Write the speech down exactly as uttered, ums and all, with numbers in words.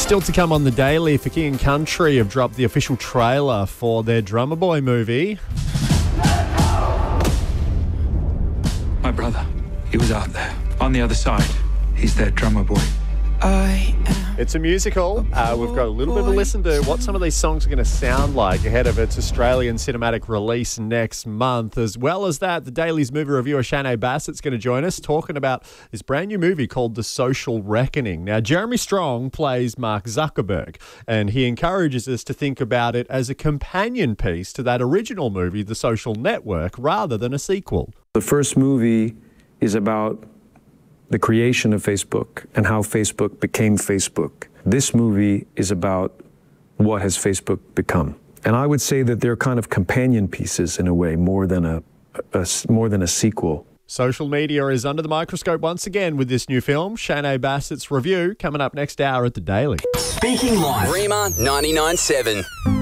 Still to come on The Daily, for King and Country have dropped the official trailer for their Drummer Boy movie. My brother, he was out there, on the other side. He's their drummer boy. I am. It's a musical. Uh, we've got a little bit of a listen to what some of these songs are going to sound like ahead of its Australian cinematic release next month. As well as that, the Daily's movie reviewer Shanae Bassett's going to join us talking about this brand new movie called The Social Reckoning. Now, Jeremy Strong plays Mark Zuckerberg, and he encourages us to think about it as a companion piece to that original movie, The Social Network, rather than a sequel. The first movie is about the creation of Facebook and how Facebook became Facebook. This movie is about what has Facebook become. And I would say that they're kind of companion pieces in a way, more than a, a, more than a sequel. Social media is under the microscope once again with this new film. Shanae Bassett's review coming up next hour at The Daily. Speaking Life. Rima ninety-nine point seven.